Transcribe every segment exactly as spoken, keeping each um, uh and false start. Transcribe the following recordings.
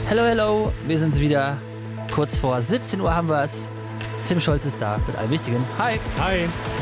Hello, hello, wir sind's wieder. Kurz vor siebzehn Uhr haben wir es. Tim Scholz ist da mit allem Wichtigen. Hi. Hi.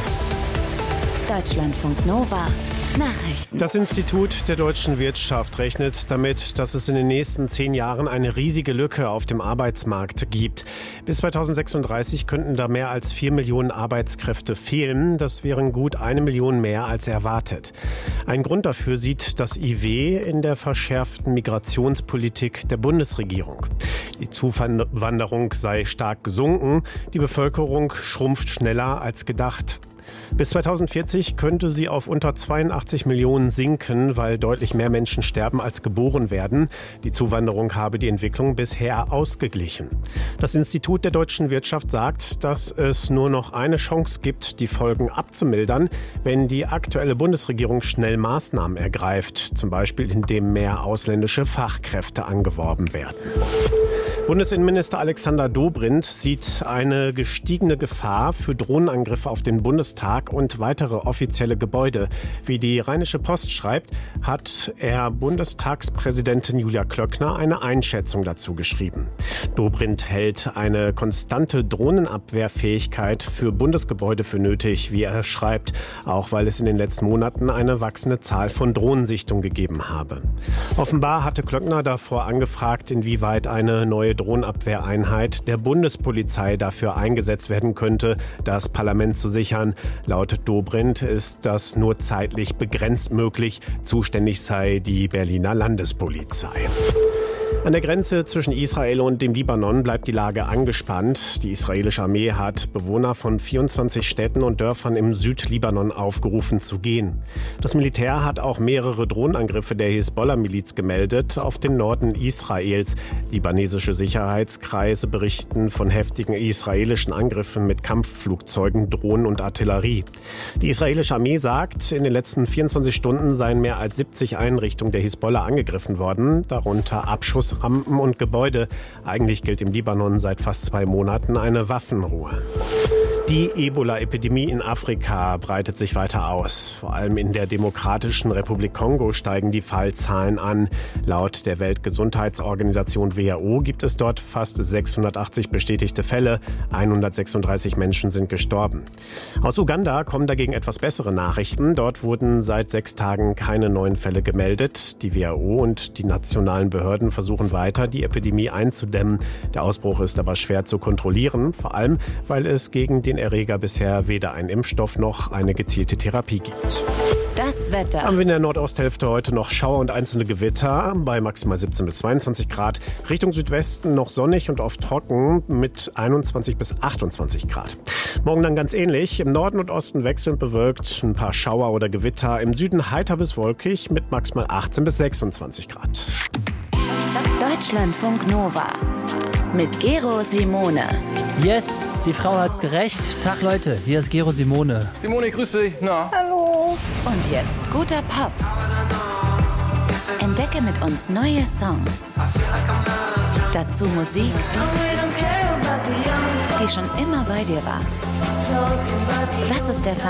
Deutschlandfunk Nova. Nachrichten. Das Institut der deutschen Wirtschaft rechnet damit, dass es in den nächsten zehn Jahren eine riesige Lücke auf dem Arbeitsmarkt gibt. Bis zweitausendsechsunddreißig könnten da mehr als vier Millionen Arbeitskräfte fehlen. Das wären gut eine Million mehr als erwartet. Ein Grund dafür sieht das I W in der verschärften Migrationspolitik der Bundesregierung. Die Zuwanderung sei stark gesunken. Die Bevölkerung schrumpft schneller als gedacht. Bis zweitausendvierzig könnte sie auf unter zweiundachtzig Millionen sinken, weil deutlich mehr Menschen sterben, als geboren werden. Die Zuwanderung habe die Entwicklung bisher ausgeglichen. Das Institut der deutschen Wirtschaft sagt, dass es nur noch eine Chance gibt, die Folgen abzumildern, wenn die aktuelle Bundesregierung schnell Maßnahmen ergreift, zum Beispiel indem mehr ausländische Fachkräfte angeworben werden. Bundesinnenminister Alexander Dobrindt sieht eine gestiegene Gefahr für Drohnenangriffe auf den Bundestag und weitere offizielle Gebäude. Wie die Rheinische Post schreibt, hat er Bundestagspräsidentin Julia Klöckner eine Einschätzung dazu geschrieben. Dobrindt hält eine konstante Drohnenabwehrfähigkeit für Bundesgebäude für nötig, wie er schreibt, auch weil es in den letzten Monaten eine wachsende Zahl von Drohnensichtungen gegeben habe. Offenbar hatte Klöckner davor angefragt, inwieweit eine neue Drohnenabwehreinheit der Bundespolizei dafür eingesetzt werden könnte, das Parlament zu sichern. Laut Dobrindt ist das nur zeitlich begrenzt möglich. Zuständig sei die Berliner Landespolizei. An der Grenze zwischen Israel und dem Libanon bleibt die Lage angespannt. Die israelische Armee hat Bewohner von vierundzwanzig Städten und Dörfern im Südlibanon aufgerufen zu gehen. Das Militär hat auch mehrere Drohnenangriffe der Hisbollah-Miliz gemeldet auf den Norden Israels. Libanesische Sicherheitskreise berichten von heftigen israelischen Angriffen mit Kampfflugzeugen, Drohnen und Artillerie. Die israelische Armee sagt, in den letzten vierundzwanzig Stunden seien mehr als siebzig Einrichtungen der Hisbollah angegriffen worden, darunter Abschuss Rampen und Gebäude. Eigentlich gilt im Libanon seit fast zwei Monaten eine Waffenruhe. Die Ebola-Epidemie in Afrika breitet sich weiter aus. Vor allem in der Demokratischen Republik Kongo steigen die Fallzahlen an. Laut der Weltgesundheitsorganisation W H O gibt es dort fast sechshundertachtzig bestätigte Fälle. hundertsechsunddreißig Menschen sind gestorben. Aus Uganda kommen dagegen etwas bessere Nachrichten. Dort wurden seit sechs Tagen keine neuen Fälle gemeldet. Die W H O und die nationalen Behörden versuchen weiter, die Epidemie einzudämmen. Der Ausbruch ist aber schwer zu kontrollieren, vor allem, weil es gegen den Erreger bisher weder einen Impfstoff noch eine gezielte Therapie gibt. Das Wetter. Haben wir in der Nordosthälfte heute noch Schauer und einzelne Gewitter bei maximal siebzehn bis zweiundzwanzig Grad. Richtung Südwesten noch sonnig und oft trocken mit einundzwanzig bis achtundzwanzig Grad. Morgen dann ganz ähnlich. Im Norden und Osten wechselnd bewölkt, ein paar Schauer oder Gewitter. Im Süden heiter bis wolkig mit maximal achtzehn bis sechsundzwanzig Grad. Deutschlandfunk Nova mit Gero Simone. Yes, die Frau hat recht. Tag Leute, hier ist Gero Simone. Simone, grüß dich. Na? Hallo. Und jetzt guter Pop. Entdecke mit uns neue Songs. Dazu Musik, die schon immer bei dir war. Das ist der Sound